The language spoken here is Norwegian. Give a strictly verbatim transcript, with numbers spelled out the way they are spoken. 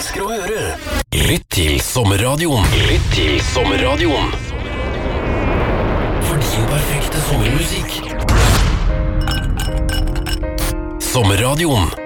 elsker å høre. Lytt til Sommerradioen. Lytt til Sommerradioen. For din perfekte sommermusikk. Sommerradioen.